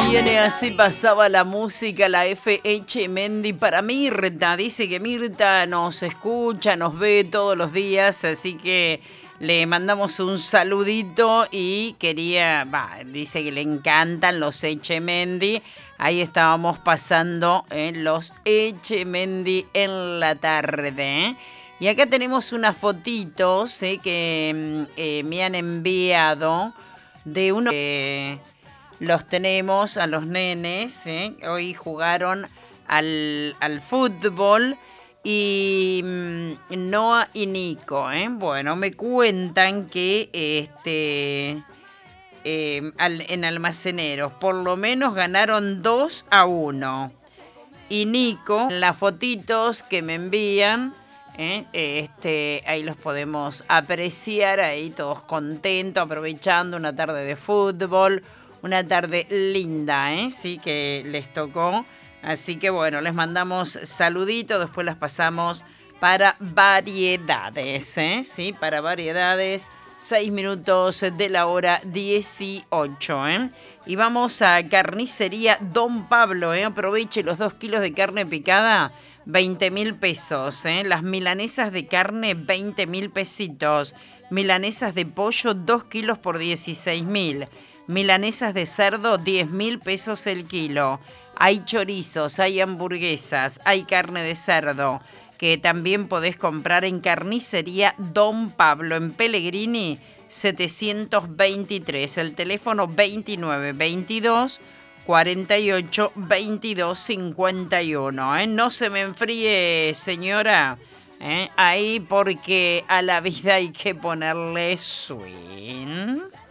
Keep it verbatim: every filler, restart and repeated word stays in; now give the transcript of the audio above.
Viene así, pasaba la música, la F H Mendy para Mirta. Dice que Mirta nos escucha, nos ve todos los días, así que le mandamos un saludito y quería, bah, dice que le encantan los Echemendy. Ahí estábamos pasando eh, los Echemendy en la tarde. ¿eh? Y acá tenemos unas fotitos eh, que eh, me han enviado de uno que los tenemos a los nenes. ¿eh? Hoy jugaron al, al fútbol. Y Noah y Nico, ¿eh? Bueno, me cuentan que este, eh, al, en Almaceneros por lo menos ganaron dos a uno. Y Nico, las fotitos que me envían, ¿eh? este, ahí los podemos apreciar, ahí todos contentos, aprovechando una tarde de fútbol, una tarde linda, ¿eh? Sí, que les tocó. Así que bueno, les mandamos saluditos, después las pasamos para variedades, ¿eh? Sí, para variedades, seis minutos de la hora dieciocho, ¿eh? Y vamos a Carnicería Don Pablo, ¿eh? Aproveche los dos kilos de carne picada, veinte mil pesos, ¿eh? Las milanesas de carne, veinte mil pesitos. Milanesas de pollo, dos kilos por dieciséis mil. Milanesas de cerdo, diez mil pesos el kilo. Hay chorizos, hay hamburguesas, hay carne de cerdo, que también podés comprar en Carnicería Don Pablo, en Pellegrini setecientos veintitrés. El teléfono veintinueve veintidós cuarenta y ocho veintidós cincuenta y uno. ¿eh? No se me enfríe, señora, ¿eh? ahí porque a la vida hay que ponerle swing.